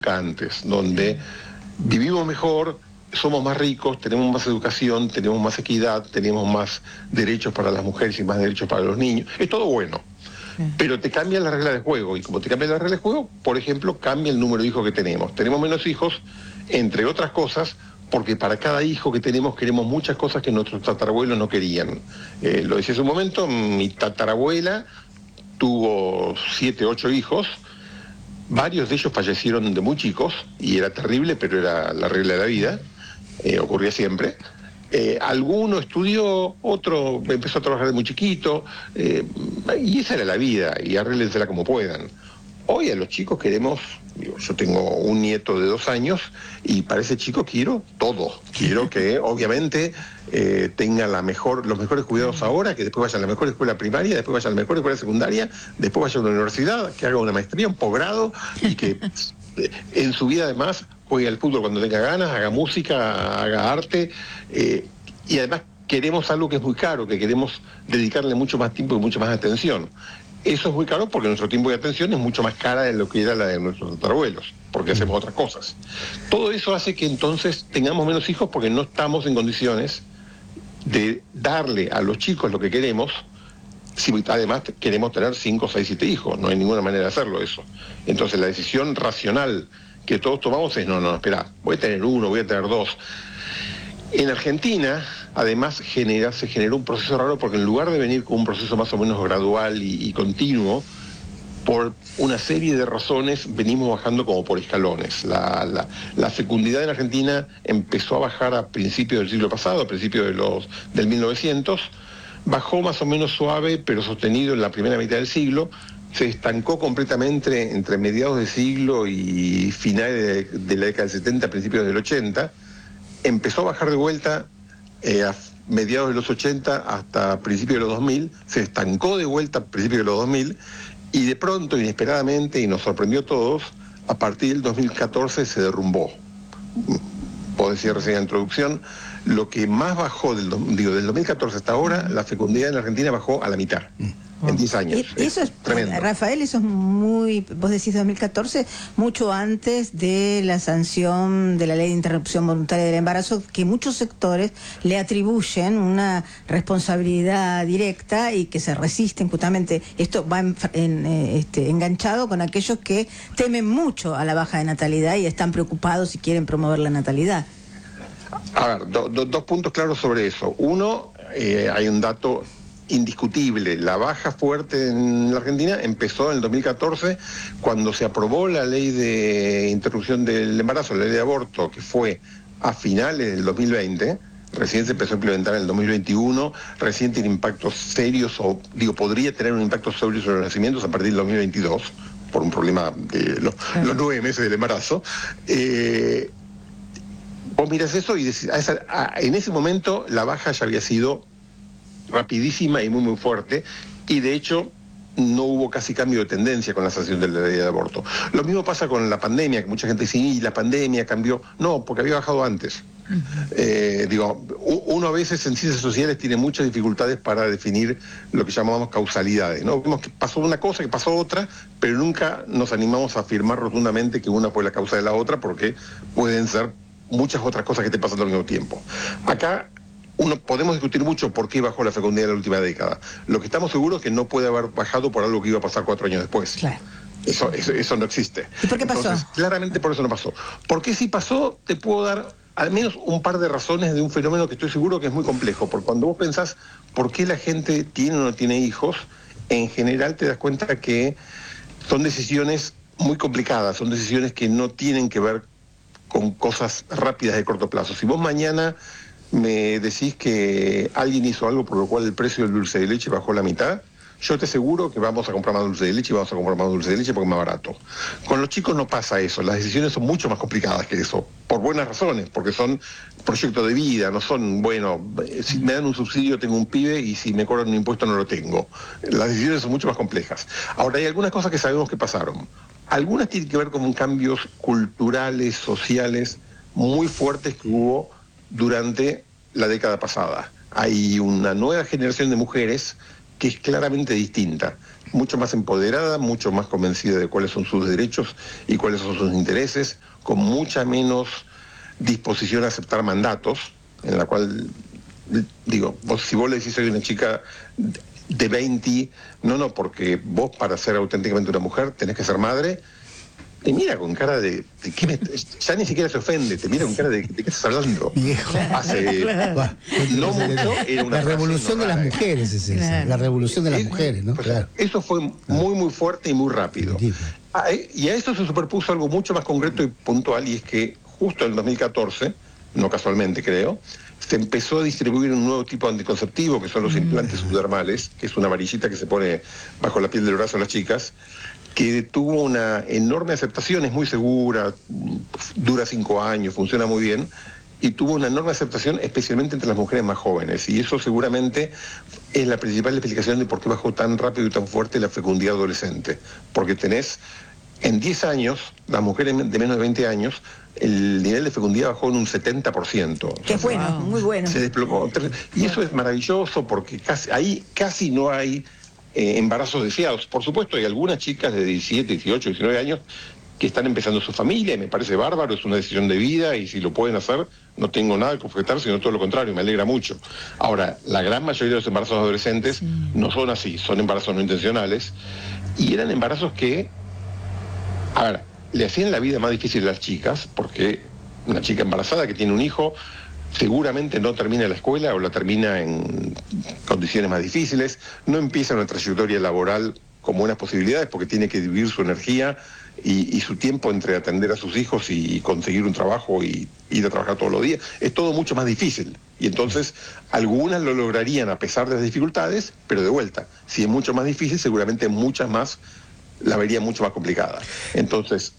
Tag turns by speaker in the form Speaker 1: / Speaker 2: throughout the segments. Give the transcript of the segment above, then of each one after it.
Speaker 1: antes, donde vivimos mejor, somos más ricos, tenemos más educación, tenemos más equidad, tenemos más derechos para las mujeres y más derechos para los niños. Es todo bueno. Pero te cambian las reglas de juego, y como te cambian las reglas de juego, por ejemplo, cambia el número de hijos que tenemos. Tenemos menos hijos, entre otras cosas, porque para cada hijo que tenemos queremos muchas cosas que nuestros tatarabuelos no querían. Lo decía hace un momento, mi tatarabuela tuvo 7, 8 hijos, varios de ellos fallecieron de muy chicos, y era terrible, pero era la regla de la vida, ocurría siempre. Alguno estudió, otro empezó a trabajar de muy chiquito, y esa era la vida, y arréglensela como puedan. Hoy a los chicos queremos, yo tengo un nieto de 2 años, y para ese chico quiero todo. Quiero que obviamente tenga los mejores cuidados ahora, que después vaya a la mejor escuela primaria, después vaya a la mejor escuela secundaria, después vaya a una universidad, que haga una maestría, un posgrado, y que en su vida además juegue al fútbol cuando tenga ganas, haga música, haga arte, y además queremos algo que es muy caro, que queremos dedicarle mucho más tiempo y mucha más atención. Eso es muy caro porque nuestro tiempo y atención es mucho más cara de lo que era la de nuestros tatarabuelos, porque hacemos otras cosas. Todo eso hace que entonces tengamos menos hijos porque no estamos en condiciones de darle a los chicos lo que queremos, si además queremos tener 5, 6, 7 hijos. No hay ninguna manera de hacerlo eso. Entonces la decisión racional que todos tomamos es, no, espera, voy a tener 1, voy a tener 2. En Argentina, además, se generó un proceso raro porque en lugar de venir con un proceso más o menos gradual y continuo, por una serie de razones venimos bajando como por escalones. La fecundidad en Argentina empezó a bajar a principios del siglo pasado, a principios del 1900, bajó más o menos suave, pero sostenido en la primera mitad del siglo, se estancó completamente entre mediados del siglo y finales de la década del 70, principios del 80, empezó a bajar de vuelta a mediados de los 80 hasta principios de los 2000, se estancó de vuelta a principios de los 2000, y de pronto, inesperadamente, y nos sorprendió a todos, a partir del 2014 se derrumbó. Puedo decir recién en la introducción, lo que más bajó del 2014 hasta ahora, la fecundidad en Argentina bajó a la mitad. En 10 años.
Speaker 2: Eso es
Speaker 1: tremendo.
Speaker 2: Rafael, eso es muy, vos decís 2014, mucho antes de la sanción de la ley de interrupción voluntaria del embarazo, que muchos sectores le atribuyen una responsabilidad directa y que se resisten justamente. Esto va enganchado con aquellos que temen mucho a la baja de natalidad y están preocupados y quieren promover la natalidad.
Speaker 1: A ver, dos puntos claros sobre eso. Uno, hay un dato indiscutible. La baja fuerte en la Argentina empezó en el 2014, cuando se aprobó la ley de interrupción del embarazo, la ley de aborto, que fue a finales del 2020. Recién se empezó a implementar en el 2021, recién tiene impactos serios, podría tener un impacto serio sobre los nacimientos a partir del 2022, por un problema de los 9 meses del embarazo. Vos mirás eso y decís, en ese momento la baja ya había sido rapidísima y muy fuerte, y de hecho no hubo casi cambio de tendencia con la sanción de la ley de aborto. Lo mismo pasa con la pandemia, que mucha gente dice, y la pandemia cambió. No, porque había bajado antes. Uno a veces en ciencias sociales tiene muchas dificultades para definir lo que llamamos causalidades, ¿no? Vemos que pasó una cosa, que pasó otra, pero nunca nos animamos a afirmar rotundamente que una fue la causa de la otra, porque pueden ser muchas otras cosas que te pasan al mismo tiempo. Acá podemos discutir mucho por qué bajó la fecundidad en la última década. Lo que estamos seguros es que no puede haber bajado por algo que iba a pasar 4 años después.
Speaker 2: Claro.
Speaker 1: Eso no existe.
Speaker 2: ¿Y por qué pasó?
Speaker 1: Entonces, claramente por eso no pasó. ¿Por qué sí pasó? Te puedo dar al menos un par de razones de un fenómeno que estoy seguro que es muy complejo. Porque cuando vos pensás por qué la gente tiene o no tiene hijos, en general te das cuenta que son decisiones muy complicadas, son decisiones que no tienen que ver con cosas rápidas de corto plazo. Si vos mañana me decís que alguien hizo algo por lo cual el precio del dulce de leche bajó la mitad, yo te aseguro que vamos a comprar más dulce de leche y vamos a comprar más dulce de leche porque es más barato. Con los chicos no pasa eso, las decisiones son mucho más complicadas que eso, por buenas razones, porque son proyectos de vida, no son, si me dan un subsidio tengo un pibe y si me cobran un impuesto no lo tengo. Las decisiones son mucho más complejas. Ahora, hay algunas cosas que sabemos que pasaron. Algunas tienen que ver con cambios culturales, sociales, muy fuertes que hubo durante la década pasada. Hay una nueva generación de mujeres que es claramente distinta, mucho más empoderada, mucho más convencida de cuáles son sus derechos y cuáles son sus intereses, con mucha menos disposición a aceptar mandatos, en la cual, digo, si vos le decís soy una chica de 20, no, porque vos para ser auténticamente una mujer tenés que ser madre, te mira con cara de ya ni siquiera se ofende, te mira con cara de qué estás hablando.
Speaker 3: Viejo.
Speaker 1: Hace no mucho era una
Speaker 3: la revolución de las mujeres es esa, la revolución de las mujeres, ¿no?
Speaker 1: Pues,
Speaker 3: claro.
Speaker 1: Eso fue muy fuerte y muy rápido. Y a eso se superpuso algo mucho más concreto y puntual, y es que justo en el 2014, no casualmente creo, se empezó a distribuir un nuevo tipo de anticonceptivo, que son los implantes subdermales, que es una varillita que se pone bajo la piel del brazo a las chicas, que tuvo una enorme aceptación, es muy segura, dura 5 años, funciona muy bien, y tuvo una enorme aceptación especialmente entre las mujeres más jóvenes, y eso seguramente es la principal explicación de por qué bajó tan rápido y tan fuerte la fecundidad adolescente, porque tenés en 10 años, las mujeres de menos de 20 años, el nivel de fecundidad bajó en un 70%.
Speaker 2: Qué bueno, muy bueno.
Speaker 1: Se desplomó. Y eso es maravilloso porque casi no hay embarazos deseados. Por supuesto, hay algunas chicas de 17, 18, 19 años que están empezando su familia y me parece bárbaro, es una decisión de vida y si lo pueden hacer, no tengo nada que objetar, sino todo lo contrario, me alegra mucho. Ahora, la gran mayoría de los embarazos adolescentes no son así, son embarazos no intencionales y eran embarazos que, a ver, le hacían la vida más difícil a las chicas, porque una chica embarazada que tiene un hijo seguramente no termina la escuela o la termina en condiciones más difíciles, no empieza una trayectoria laboral con buenas posibilidades porque tiene que dividir su energía y su tiempo entre atender a sus hijos y conseguir un trabajo y ir a trabajar todos los días. Es todo mucho más difícil. Y entonces algunas lo lograrían a pesar de las dificultades, pero de vuelta, si es mucho más difícil, seguramente muchas más la vería mucho más complicada. Entonces,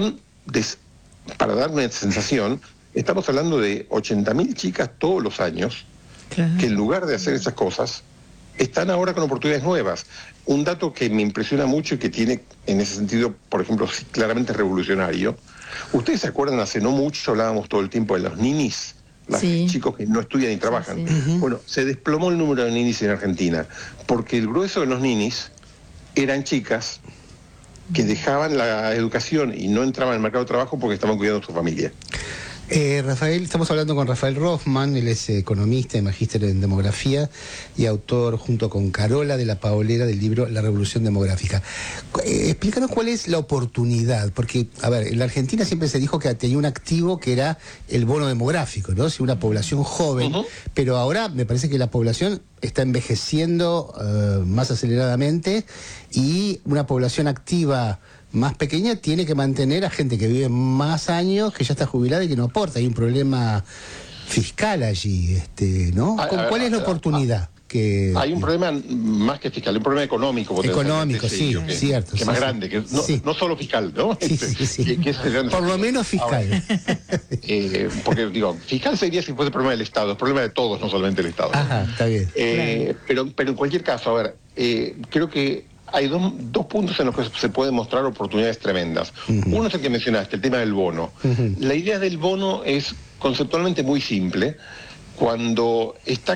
Speaker 1: para dar una sensación, estamos hablando de 80.000 chicas todos los años, que en lugar de hacer esas cosas, están ahora con oportunidades nuevas. Un dato que me impresiona mucho y que tiene, en ese sentido, por ejemplo, claramente revolucionario. ¿Ustedes se acuerdan? Hace no mucho hablábamos todo el tiempo de los ninis, los chicos que no estudian y trabajan. Bueno, se desplomó el número de ninis en Argentina, porque el grueso de los ninis eran chicas que dejaban la educación y no entraban al mercado de trabajo porque estaban cuidando a su familia.
Speaker 3: Rafael, estamos hablando con Rafael Rothman, él es economista y magíster en demografía y autor junto con Carola de la Paolera del libro La Revolución Demográfica. Explícanos cuál es la oportunidad, porque, a ver, en la Argentina siempre se dijo que tenía un activo que era el bono demográfico, ¿no? Si una población joven, pero ahora me parece que la población está envejeciendo más aceleradamente y una población activa más pequeña tiene que mantener a gente que vive más años, que ya está jubilada y que no aporta. Hay un problema fiscal allí, ¿no? ¿Cuál es la oportunidad?
Speaker 1: Hay un problema más que fiscal, un problema económico.
Speaker 3: Económico, sí, cierto.
Speaker 1: Que es más grande, que no solo fiscal, ¿no?
Speaker 3: Sí.
Speaker 1: Que es
Speaker 3: por lo menos fiscal.
Speaker 1: Ahora, porque, digo, fiscal sería si fuese el problema del Estado, es problema de todos, no solamente el Estado.
Speaker 3: Ajá, está bien.
Speaker 1: Pero en cualquier caso, a ver, creo que hay dos puntos en los que se pueden mostrar oportunidades tremendas. Uno es el que mencionaste, el tema del bono. La idea del bono es conceptualmente muy simple. Cuando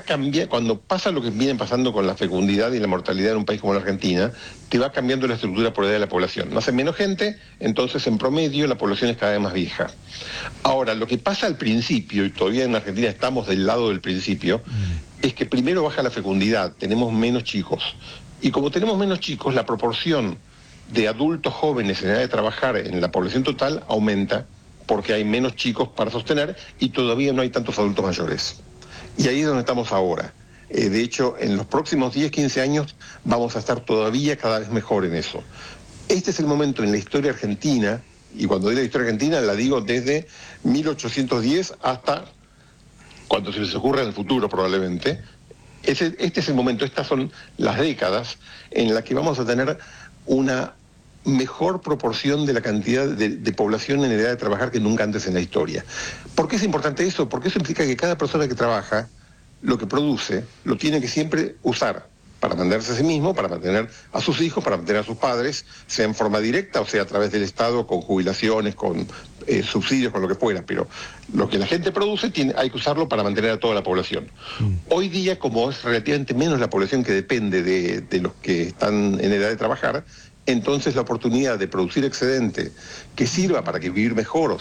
Speaker 1: pasa lo que viene pasando con la fecundidad y la mortalidad en un país como la Argentina, te va cambiando la estructura por edad de la población. Nace menos gente, entonces en promedio la población es cada vez más vieja. Ahora, lo que pasa al principio, y todavía en Argentina estamos del lado del principio, es que primero baja la fecundidad, tenemos menos chicos. Y como tenemos menos chicos, la proporción de adultos jóvenes en edad de trabajar en la población total aumenta porque hay menos chicos para sostener y todavía no hay tantos adultos mayores. Y ahí es donde estamos ahora. De hecho, en los próximos 10, 15 años vamos a estar todavía cada vez mejor en eso. Este es el momento en la historia argentina, y cuando digo la historia argentina la digo desde 1810 hasta cuando se les ocurra en el futuro probablemente. Este es el momento, estas son las décadas en las que vamos a tener una mejor proporción de la cantidad de población en edad de trabajar que nunca antes en la historia. ¿Por qué es importante eso? Porque eso implica que cada persona que trabaja, lo que produce, lo tiene que siempre usar para mantenerse a sí mismo, para mantener a sus hijos, para mantener a sus padres, sea en forma directa o sea a través del Estado, con jubilaciones, con subsidios, con lo que fuera, pero lo que la gente produce hay que usarlo para mantener a toda la población. Hoy día, como es relativamente menos la población que depende de los que están en edad de trabajar, entonces la oportunidad de producir excedente que sirva para que vivir mejor,